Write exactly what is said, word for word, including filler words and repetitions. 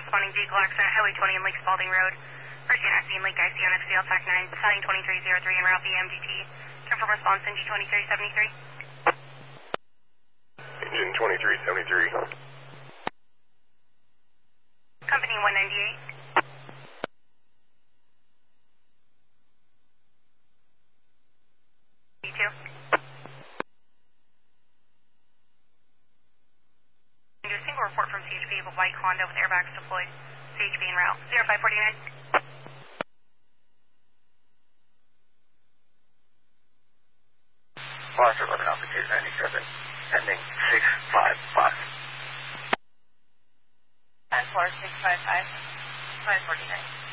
responding vehicle accident, Highway twenty and Lake Spalding Road. First unit being Lake I C on X C L TAC nine, Battalion twenty-three oh three en route via M D T. Confirm response N G twenty-three seventy-three. Engine twenty-three seventy-three. Company one ninety-eight. B two. Do a single report from C H P of a white Honda with airbags deployed. C H P en route. zero five four nine. Foster eleven altitude ninety-seven, ending six five five. And four six five five, five forty-nine.